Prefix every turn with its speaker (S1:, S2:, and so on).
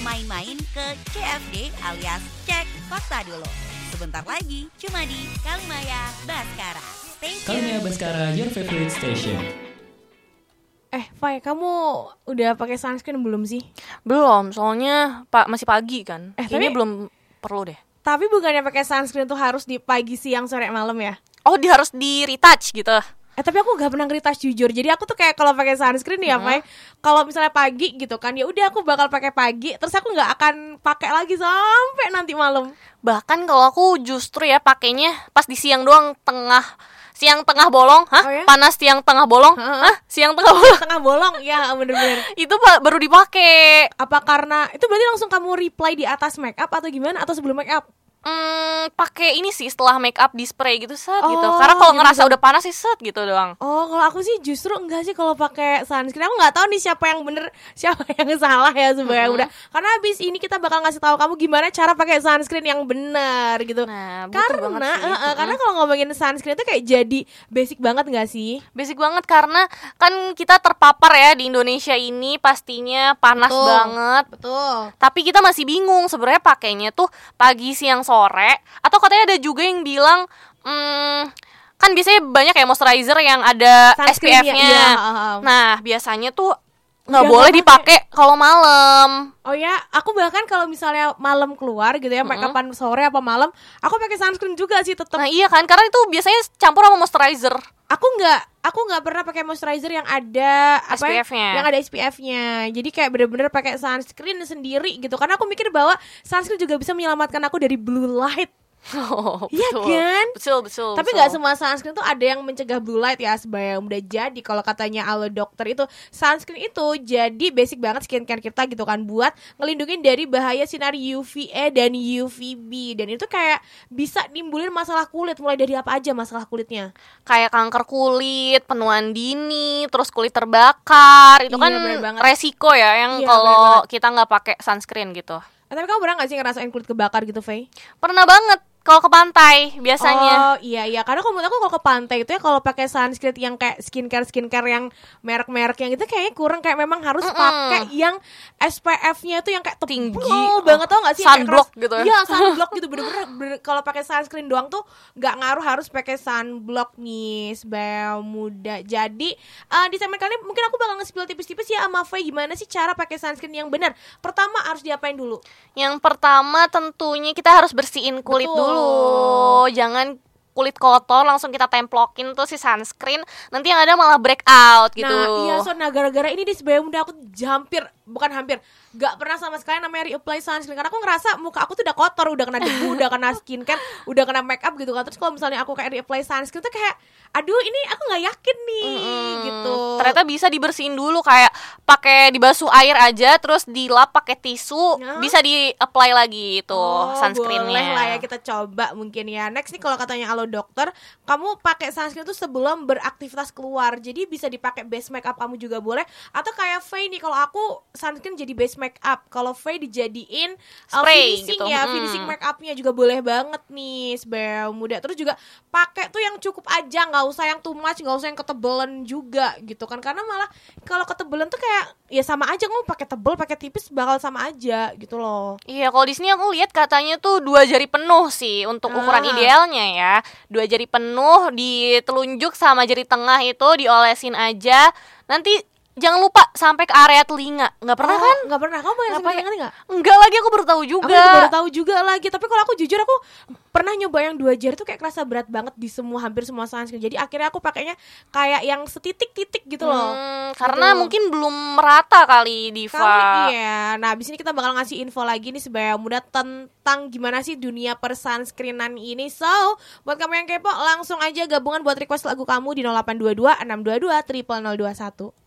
S1: main-main ke CFD alias Cek Fakta Dulu. Sebentar lagi cuma di Kalimaya Baskara. Stay tuned.
S2: Kalimaya Baskara, your favorite station.
S3: Fai, kamu udah pakai sunscreen belum sih?
S4: Belum, soalnya masih pagi kan. Kayaknya belum perlu deh.
S3: Tapi bukannya pakai sunscreen tuh harus di pagi, siang, sore, malam ya?
S4: Oh, harus di retouch gitu.
S3: Tapi aku gak pernah nge-retouch jujur. Jadi aku tuh kayak kalau pakai sunscreen ya, Fai, kalau misalnya pagi gitu kan, ya udah aku bakal pakai pagi, terus aku nggak akan pakai lagi sampai nanti malam.
S4: Bahkan kalau aku justru ya pakainya pas di siang doang, siang tengah bolong,
S3: Oh, ya?
S4: Panas siang tengah bolong, siang tengah bolong.
S3: Tengah bolong, ya bener-bener.
S4: Itu baru dipakai.
S3: Apa karena itu berarti langsung kamu reply di atas make up atau gimana? Atau sebelum make up?
S4: Pakai ini sih setelah make up di spray gitu gitu.
S3: Oh,
S4: Karena kalau
S3: gitu.
S4: ngerasa udah panas sih gitu doang.
S3: Oh, kalau aku sih justru enggak sih kalau pakai sunscreen. Aku nggak tahu nih siapa yang bener, siapa yang salah ya sebenarnya. Udah. Karena abis ini kita bakal ngasih tahu kamu gimana cara pakai sunscreen yang benar gitu.
S4: Nah, butuh banget sih.
S3: Karena kalau ngomongin sunscreen itu kayak jadi basic banget nggak sih?
S4: Basic banget karena kan kita terpapar ya di Indonesia ini pastinya panas banget.
S3: Betul.
S4: Tapi kita masih bingung sebenarnya pakainya tuh pagi, siang, sore. Atau katanya ada juga yang bilang kan biasanya banyak ya moisturizer yang ada SPF-nya.
S3: Iya.
S4: Nah, biasanya tuh nggak boleh dipakai kalau malam.
S3: Oh ya, aku bahkan kalau misalnya malam keluar gitu ya, make upan sore apa malam, aku pakai sunscreen juga sih tetap.
S4: Nah, iya kan, karena itu biasanya campur sama moisturizer.
S3: Aku nggak pernah pakai moisturizer yang ada
S4: SPF-nya.
S3: Yang ada SPF-nya. Jadi kayak bener-bener pakai sunscreen sendiri gitu. Karena aku mikir bahwa sunscreen juga bisa menyelamatkan aku dari blue light.
S4: Oh,
S3: Iya kan?
S4: Betul.
S3: Tapi nggak semua sunscreen tuh ada yang mencegah blue light ya sebenarnya. Udah jadi kalau katanya alo dokter itu sunscreen itu jadi basic banget skincare kita gitu kan, buat ngelindungin dari bahaya sinar UVA dan UVB. Dan itu kayak bisa nimbulin masalah kulit. Mulai dari apa aja masalah kulitnya?
S4: Kayak kanker kulit, penuaan dini, terus kulit terbakar. Itu
S3: Iya,
S4: kan
S3: bener banget.
S4: resiko ya yang
S3: Iya,
S4: kalau kita nggak pakai sunscreen gitu.
S3: Tapi kamu pernah gak sih ngerasain kulit kebakar gitu, Faye?
S4: Pernah banget kalau ke pantai biasanya.
S3: Oh iya, karena kalau menurut aku kalau ke pantai itu ya kalau pakai sunscreen yang kayak skincare yang merek-merek yang itu kayaknya kurang, kayak memang harus pakai yang SPF-nya itu yang kayak
S4: Tinggi.
S3: banget, tau gak sih?
S4: Sunblock gitu ya.
S3: Iya, sunblock gitu, bener-bener kalau pakai sunscreen doang tuh nggak ngaruh, harus pakai sunblock nih sebagai muda. Jadi di segmen kali ini mungkin aku bakal nge-spill tipis-tipis ya sama Faye, gimana sih cara pakai sunscreen yang benar. Pertama harus diapain dulu?
S4: Yang pertama tentunya kita harus bersihin kulit dulu. Jangan kulit kotor langsung kita templokin tuh si sunscreen, nanti yang ada malah breakout gitu.
S3: Nah iya, gara-gara ini di sebagai muda aku gak pernah sama sekali namanya reapply sunscreen. Karena aku ngerasa muka aku tuh udah kotor, udah kena debu, udah kena skincare, udah kena make up gitu kan. Terus kalau misalnya aku kayak reapply sunscreen tuh kayak aduh ini aku gak yakin nih gitu.
S4: Ternyata bisa dibersihin dulu, kayak pakai dibasuh air aja terus dilap pakai tisu, bisa di-apply lagi itu sunscreennya.
S3: Boleh lah ya, kita coba mungkin ya. Next nih kalau katanya alo dokter, kamu pakai sunscreen tuh sebelum beraktivitas keluar. Jadi bisa dipakai base makeup kamu juga boleh. Atau kayak Faye nih, kalau aku sunscreen jadi base makeup, kalau Faye dijadiin
S4: spray
S3: finishing
S4: gitu.
S3: ya, finishing makeupnya juga boleh banget nih sebagai muda. Terus juga pakai tuh yang cukup aja, nggak usah yang too much, nggak usah yang ketebelan juga gitu kan. Karena malah kalau ketebelan tuh kayak ya sama aja, kamu pakai tebel pakai tipis bakal sama aja gitu loh.
S4: Iya, kalau di sini aku lihat katanya tuh 2 jari penuh sih untuk ukuran idealnya ya. 2 jari penuh di telunjuk sama jari tengah itu diolesin aja. Nanti jangan lupa sampai ke area telinga. Nggak pernah kan?
S3: Nggak pernah. Kamu yang sampai telinga nggak?
S4: Enggak lagi, aku baru tahu juga.
S3: Aku baru tahu juga lagi. Tapi kalau aku jujur, aku pernah nyoba yang 2 jari tuh kayak kerasa berat banget di hampir semua sunscreen. Jadi akhirnya aku pakainya kayak yang setitik-titik gitu loh.
S4: Karena mungkin belum merata kali, Diva.
S3: Iya. Nah, abis ini kita bakal ngasih info lagi nih sebagai muda tentang gimana sih dunia persunscreenan ini. So, buat kamu yang kepo, langsung aja gabungan buat request lagu kamu di 0822 622 0021.